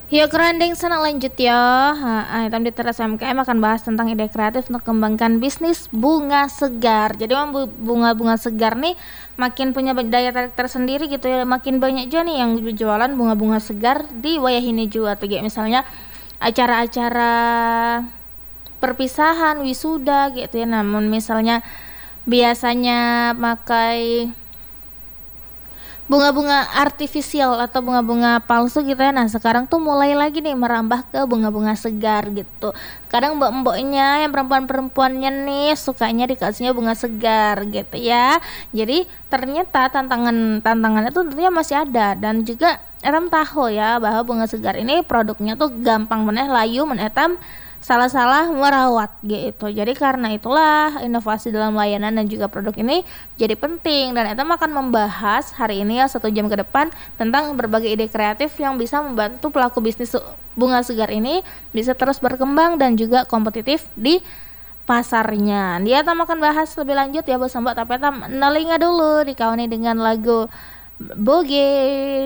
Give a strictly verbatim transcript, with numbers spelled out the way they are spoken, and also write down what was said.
Yuk kerandeng sana lanjut ya. Ha, item di teras M K M akan bahas tentang ide kreatif untuk kembangkan bisnis bunga segar. Jadi memang bu- bunga-bunga segar nih makin punya ba- daya tarik tersendiri gitu ya. Makin banyak juga nih yang jualan bunga-bunga segar di wayah ini juga. Tuh, kayak misalnya acara-acara perpisahan, wisuda gitu ya. Namun misalnya biasanya pakai bunga-bunga artifisial atau bunga-bunga palsu gitu ya. Nah, sekarang tuh mulai lagi nih merambah ke bunga-bunga segar gitu. Kadang mbok-mboknya yang perempuan-perempuannya nih sukanya dikasihnya bunga segar gitu ya. Jadi ternyata tantangan tantangannya tuh tentunya masih ada dan juga etam tahu ya bahwa bunga segar ini produknya tuh gampang meneh layu men etam salah-salah merawat gitu. Jadi karena itulah inovasi dalam layanan dan juga produk ini jadi penting dan Etam akan membahas hari ini ya satu jam ke depan tentang berbagai ide kreatif yang bisa membantu pelaku bisnis su- bunga segar ini bisa terus berkembang dan juga kompetitif di pasarnya. Dia Etam akan bahas lebih lanjut ya bersama Mbak, tapi Etam nelinga dulu dikawani dengan lagu Boge.